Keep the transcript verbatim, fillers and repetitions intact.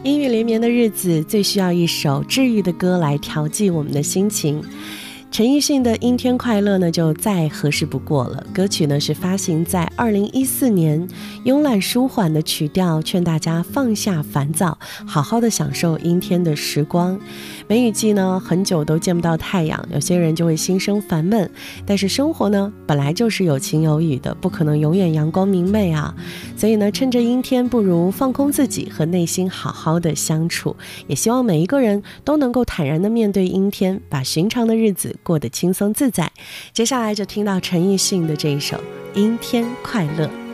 阴雨连绵的日子，最需要一首治愈的歌来调剂我们的心情。陈奕迅的《阴天快乐》呢，就再合适不过了。歌曲呢是发行在二零一四年，慵懒舒缓的曲调，劝大家放下烦躁，好好的享受阴天的时光。梅雨季呢，很久都见不到太阳，有些人就会心生烦闷。但是生活呢，本来就是有晴有雨的，不可能永远阳光明媚啊。所以呢，趁着阴天，不如放空自己，和内心好好的相处。也希望每一个人都能够坦然的面对阴天，把寻常的日子过得轻松自在。接下来就听到陈奕迅的这一首《阴天快乐》。